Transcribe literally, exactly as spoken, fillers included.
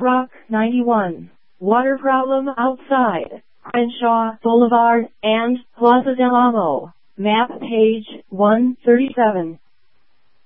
Rock ninety-one. Water problem outside Crenshaw Boulevard and Plaza del Amo. Map page one thirty-seven.